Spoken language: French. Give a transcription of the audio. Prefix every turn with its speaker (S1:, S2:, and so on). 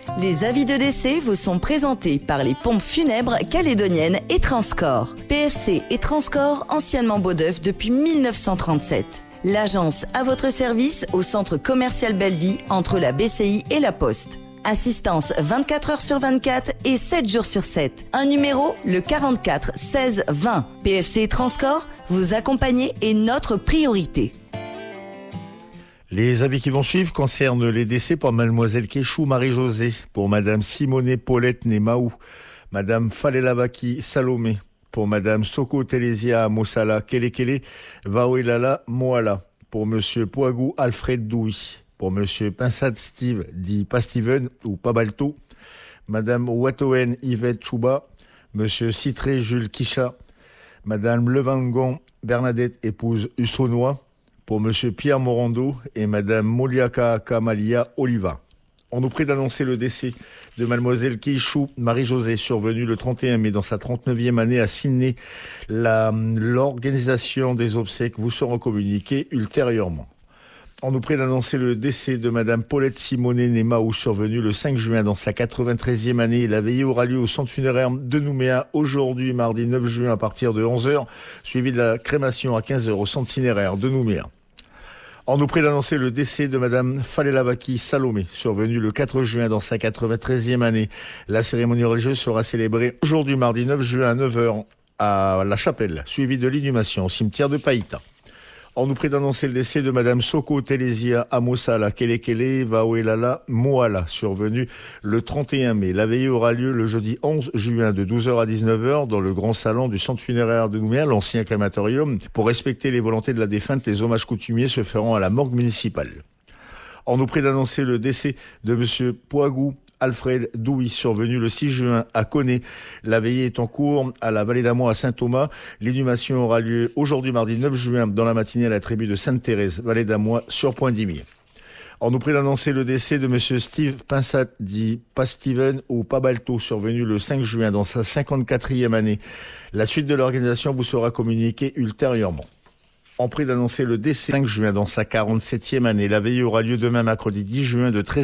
S1: Les avis de décès vous sont présentés par les pompes funèbres calédoniennes et Transcorps. PFC et Transcorps, anciennement Beaudeuf depuis 1937. L'agence à votre service au centre commercial Belleville entre la BCI et la Poste. Assistance 24 heures sur 24 et 7 jours sur 7. Un numéro, le 44 16 20. PFC et Transcorps, vous accompagner est notre priorité.
S2: Les avis qui vont suivre concernent les décès pour Mademoiselle Kéchou Marie-Josée, pour Madame Simone Paulette Nemaou, Madame Falelabaki Salomé, pour Madame Soko Télésia Mossala Kelekele Vaouelala Moala, pour Monsieur Poagou Alfred Douy, pour Monsieur Pinsat Steve dit Pastiven ou Pabalto, Madame Watoen Yvette Chouba, Monsieur Citré Jules Kisha, Madame Levangon Bernadette épouse Ussonois, pour Monsieur Pierre Morando et Madame Moliaka Kamalia Oliva. On nous prie d'annoncer le décès de Mademoiselle Kéchou Marie-Josée, survenue le 31 mai dans sa 39e année à Sydney. L'organisation des obsèques vous sera communiquée ultérieurement. On nous prie d'annoncer le décès de Madame Paulette Simone Nemaou, survenue le 5 juin dans sa 93e année. La veillée aura lieu au centre funéraire de Nouméa aujourd'hui, mardi 9 juin à partir de 11h, suivi de la crémation à 15h au centre funéraire de Nouméa. On nous prie d'annoncer le décès de Madame Falelabaki Salomé, survenue le 4 juin dans sa 93e année. La cérémonie religieuse sera célébrée aujourd'hui, mardi 9 juin à 9h à La Chapelle, suivie de l'inhumation au cimetière de Païta. On nous prie d'annoncer le décès de Madame Soko Télésia Amosala Kelekele Vaouelala Moala, survenue le 31 mai. La veillée aura lieu le jeudi 11 juin de 12h à 19h dans le grand salon du centre funéraire de Nouméa, l'ancien crématorium. Pour respecter les volontés de la défunte, les hommages coutumiers se feront à la morgue municipale. On nous prie d'annoncer le décès de Monsieur Poagou Alfred Douy, survenu le 6 juin à Connay. La veillée est en cours à la Vallée d'Amour à Saint-Thomas. L'inhumation aura lieu aujourd'hui mardi 9 juin dans la matinée à la tribu de Sainte-Thérèse, Vallée d'Amour sur Point-Dimier. On nous prie d'annoncer le décès de Monsieur Steve Pinsat dit Pastiven ou Pabalto, survenu le 5 juin dans sa 54e année. La suite de l'organisation vous sera communiquée ultérieurement. On prie d'annoncer le décès 5 juin dans sa 47e année. La veillée aura lieu demain mercredi 10 juin de 13h